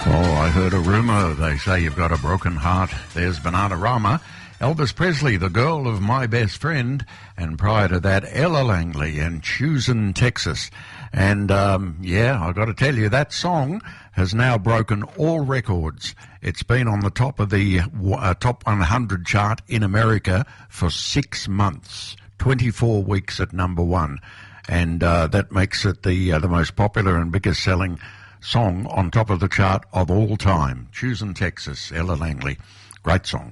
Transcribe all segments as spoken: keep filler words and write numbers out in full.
Oh, I heard a rumour. They say you've got a broken heart. There's Bananarama, Elvis Presley, The Girl of My Best Friend, and prior to that, Ella Langley and Choosing Texas. And, um, yeah, I've got to tell you, that song has now broken all records. It's been on the top of the uh, top one hundred chart in America for six months, twenty-four weeks at number one. And uh, that makes it the uh, the most popular and biggest selling song on top of the chart of all time. Choosing Texas, Ella Langley. Great song.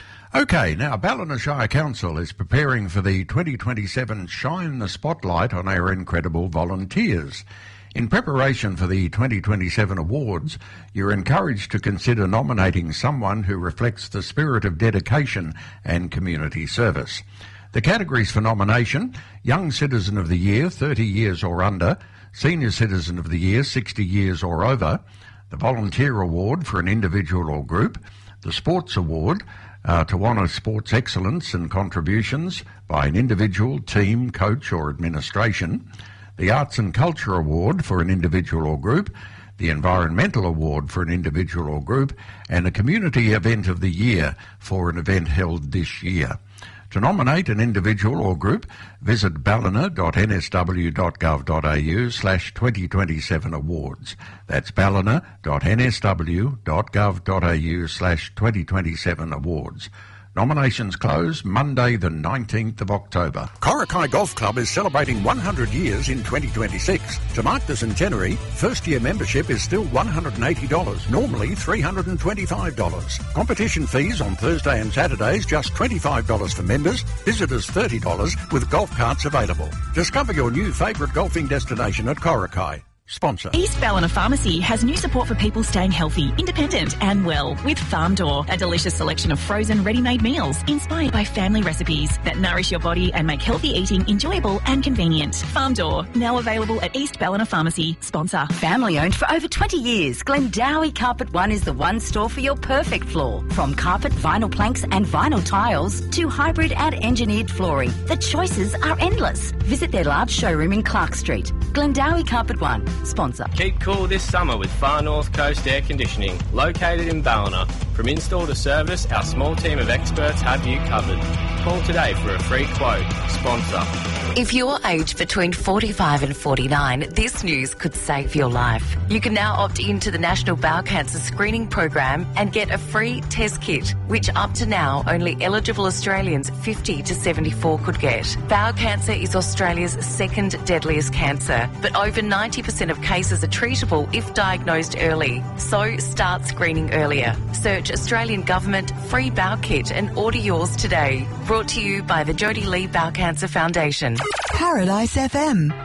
Okay, now Ballina Shire Council is preparing for the twenty twenty-seven Shine the Spotlight on our incredible volunteers. In preparation for the twenty twenty-seven awards, you're encouraged to consider nominating someone who reflects the spirit of dedication and community service. The categories for nomination: Young Citizen of the Year, thirty years or under; Senior Citizen of the Year, sixty years or over; the Volunteer Award for an individual or group; the Sports Award uh, to honour sports excellence and contributions by an individual, team, coach or administration; the Arts and Culture Award for an individual or group; the Environmental Award for an individual or group; and a Community Event of the Year for an event held this year. To nominate an individual or group, visit ballina dot n s w dot gov dot a u slash twenty twenty-seven awards. That's ballina dot n s w dot gov dot a u slash twenty twenty-seven awards. Nominations close Monday the nineteenth of October. Korakai Golf Club is celebrating one hundred years in twenty twenty-six. To mark the centenary, first-year membership is still one hundred eighty dollars, normally three hundred twenty-five dollars. Competition fees on Thursday and Saturdays just twenty-five dollars for members, visitors thirty dollars, with golf carts available. Discover your new favourite golfing destination at Korakai. Sponsor. East Ballina Pharmacy has new support for people staying healthy, independent and well with Farm Door, a delicious selection of frozen ready-made meals inspired by family recipes that nourish your body and make healthy eating enjoyable and convenient. Farm Door, now available at East Ballina Pharmacy. Sponsor. Family owned for over twenty years, Glendowie Carpet One is the one store for your perfect floor. From carpet, vinyl planks and vinyl tiles to hybrid and engineered flooring, the choices are endless. Visit their large showroom in Clark Street. Glendowie Carpet One. Sponsor. Keep cool this summer with Far North Coast Air Conditioning, located in Ballina. From install to service, our small team of experts have you covered. Call today for a free quote. Sponsor. If you're aged between forty-five and forty-nine, this news could save your life. You can now opt into the National Bowel Cancer Screening Program and get a free test kit, which up to now only eligible Australians fifty to seventy-four could get. Bowel cancer is Australia's second deadliest cancer, but over ninety percent of cases are treatable if diagnosed early. So start screening earlier. Search Australian Government Free Bowel Kit and order yours today. Brought to you by the Jodie Lee Bowel Cancer Foundation. Paradise F M.